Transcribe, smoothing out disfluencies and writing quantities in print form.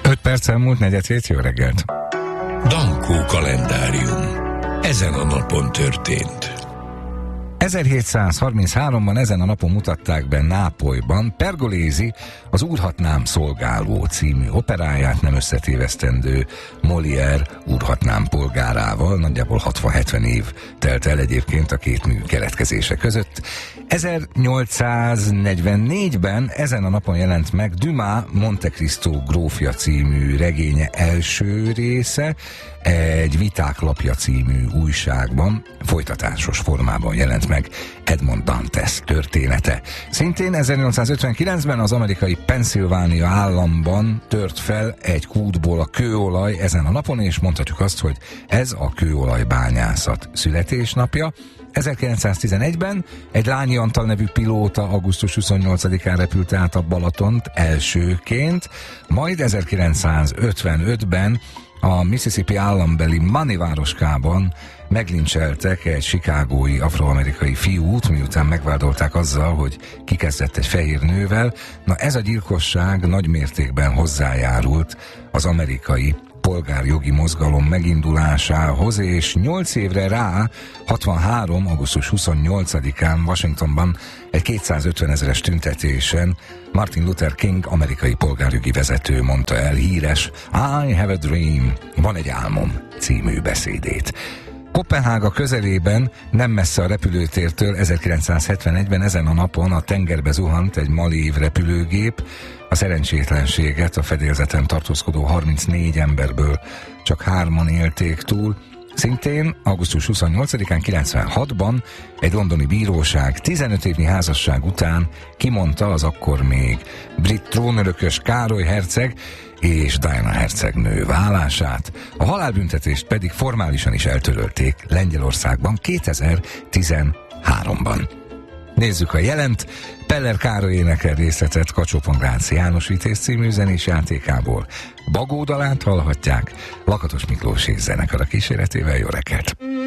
5 perc elmúlt 4:07, jó reggelt! Dankó kalendárium. Ezen a napon történt. 1733-ban ezen a napon mutatták be Nápolyban Pergolesi az Úrhatnám szolgáló című operáját, nem összetévesztendő Molière Úrhatnám polgárával. Nagyjából 60-70 év telt el egyébként a két mű keletkezése között. 1844-ben ezen a napon jelent meg Dumas Monte Cristo grófja című regénye első része, egy Viták lapja című újságban, folytatásos formában jelent meg Edmond Dantes története. Szintén 1859-ben az amerikai Pennsylvania államban tört fel egy kútból a kőolaj ezen a napon, és mondhatjuk azt, hogy ez a kőolajbányászat születésnapja. 1911-ben egy Lányi Antal nevű pilóta augusztus 28-án repült át a Balatont elsőként, majd 1955-ben a Mississippi állambeli Money városkában meglincseltek egy chicagói afroamerikai fiút, miután megvádolták azzal, hogy kikezdett egy fehér nővel. Na, ez a gyilkosság nagy mértékben hozzájárult az amerikai polgárjogi mozgalom megindulásához, és 8 évre rá, 63. augusztus 28-án Washingtonban egy 250 000-es tüntetésen Martin Luther King amerikai polgárjogi vezető mondta el híres I have a dream, van egy álmom című beszédét. Koppenhága közelében, nem messze a repülőtértől 1971-ben ezen a napon a tengerbe zuhant egy Malév repülőgép. A szerencsétlenséget a fedélzeten tartózkodó 34 emberből csak 3-an élték túl. Szintén augusztus 28-án 96-ban egy londoni bíróság 15 évnyi házasság után kimondta az akkor még brit trónörökös Károly herceg és Diana hercegnő vállását, a halálbüntetést pedig formálisan is eltörölték Lengyelországban 2013-ban. Nézzük a jelent. Peller Károly énekel részletet Kacsó-Pongrácz János Vitéz című zenés játékából. Bagó dalát hallhatják, Lakatos Miklós és zenekar a kíséretével. Jó reggelt!